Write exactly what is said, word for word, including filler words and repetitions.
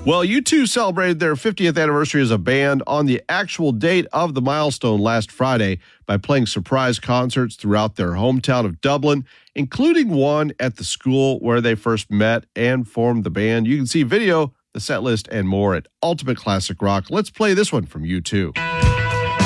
Well, U two celebrated their fiftieth anniversary as a band on the actual date of the milestone last Friday by playing surprise concerts throughout their hometown of Dublin, including one at the school where they first met and formed the band. You can see video, the set list, and more at Ultimate Classic Rock. Let's play this one from U two.